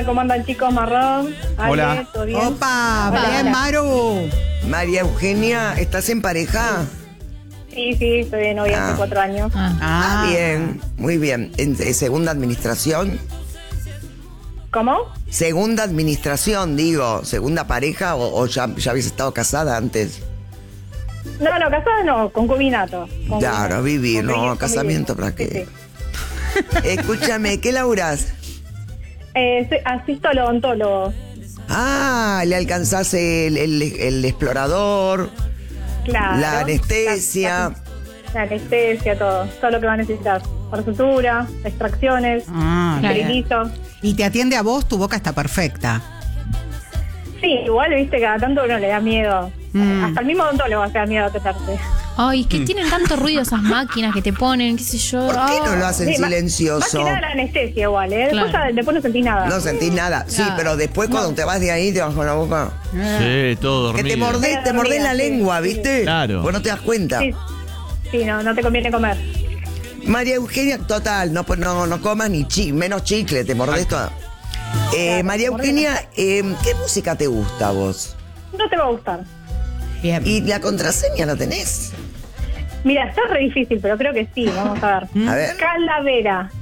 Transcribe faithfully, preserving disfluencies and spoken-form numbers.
¿Cómo andan, chicos? Marrón. Ale, Hola. ¿todo bien? Opa, Hola, bien, hola. Maru. María Eugenia, ¿estás en pareja? Sí, sí, estoy de novia Ah. hace cuatro años. Ah, Ah, bien, muy bien. ¿En, en segunda administración? ¿Cómo? Segunda administración, digo. ¿Segunda pareja o, o ya, ya habías estado casada antes? No, no, casada no, concubinato. Concubinato. Claro, vivir, no, Convivir, casamiento, convivir. ¿para qué? Sí, sí. Escúchame, ¿qué laburás? Eh, soy- asisto al odontólogo. Ah, le alcanzás el, el, el explorador, Claro. la anestesia. La, la anestesia, todo. Todo lo que va a necesitar. Por sutura, extracciones, Ah, bien. esterilizo. Y te atiende a vos, tu boca está perfecta. Sí, igual, viste, cada tanto uno le da miedo. Mm. Hasta el mismo odontólogo se da miedo a atenderte. Ay, es que tienen tanto ruido esas máquinas que te ponen, qué sé yo. ¿Por qué no Ah. lo hacen Sí, más- Más silencioso? que nada la anestesia igual, ¿eh? Después, Claro. ya, después no sentís nada. No sentís nada. Sí, Claro. pero después cuando te vas de ahí te vas con la boca. Sí, todo Que dormido. te mordés, te mordés la Sí, lengua, sí. ¿viste? Claro. Vos no te das cuenta. Sí, sí, no, no te conviene comer. María Eugenia, total, no, no, no comas ni chi, menos chicle, te mordés toda. Eh, Claro, María mordés. Eugenia, eh, ¿qué música te gusta a vos? No te va a gustar. Bien. ¿Y la contraseña la tenés? Mira, está re difícil, pero creo que sí, vamos a ver. A ver. Calavera.